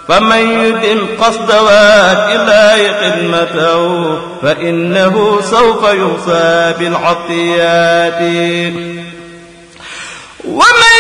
فمن يدم قصد واد الله خدمته فإنه سوف يوصى بالعطيات ومن